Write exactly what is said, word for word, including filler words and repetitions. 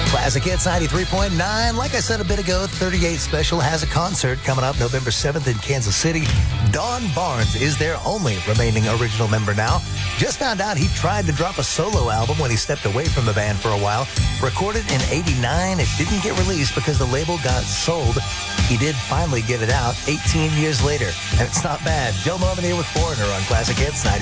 Classic Hits ninety-three point nine. Like I said a bit ago, thirty-eight Special has a concert coming up November seventh in Kansas City. Don Barnes is their only remaining original member now. Just found out he tried to drop a solo album when he stepped away from the band for a while. Recorded in eighty-nine, it didn't get released because the label got sold. He did finally get it out eighteen years later, and it's not bad. Joe Norman here with Foreigner on Classic Hits ninety-three.